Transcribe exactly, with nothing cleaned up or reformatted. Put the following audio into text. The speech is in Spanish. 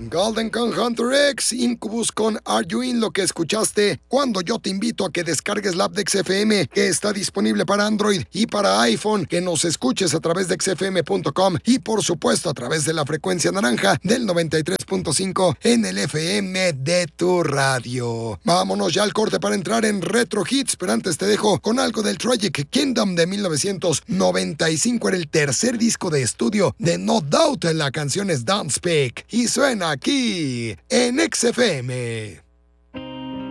Golden con Hunter X, Incubus con Are You In, lo que escuchaste cuando yo te invito a que descargues la app de X F M, que está disponible para Android y para iPhone, que nos escuches a través de x f m punto com y por supuesto a través de la frecuencia naranja del noventa y tres punto cinco en el F M de tu radio. Vámonos ya al corte para entrar en Retro Hits, pero antes te dejo con algo del Tragic Kingdom de mil novecientos noventa y cinco. Era el tercer disco de estudio de No Doubt. La canción es Don't Speak y suena aquí en X F M.